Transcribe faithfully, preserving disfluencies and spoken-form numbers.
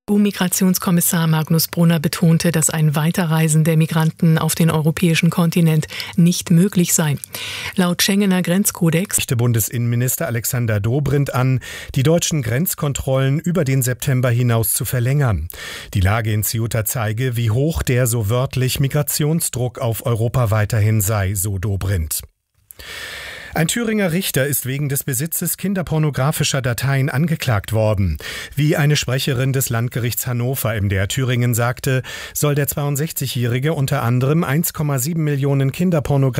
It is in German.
E U-Migrationskommissar Magnus Brunner betonte, dass ein Weiterreisen der Migranten auf den europäischen Kontinent nicht möglich sei. Laut Schengener Grenzkodex reichte Bundesinnenminister Alexander Dobrindt an, die deutschen Grenzkontrollen über den September hinaus zu verlängern. Die Lage in Ceuta zeige, wie hoch der so wörtlich Migrationsdruck auf Europa weiterhin sei, so Dobrindt. Ein Thüringer Richter ist wegen des Besitzes kinderpornografischer Dateien angeklagt worden. Wie eine Sprecherin des Landgerichts Hannover im M D R Thüringen sagte, soll der zweiundsechzigjährige unter anderem eins Komma sieben Millionen Kinderpornografie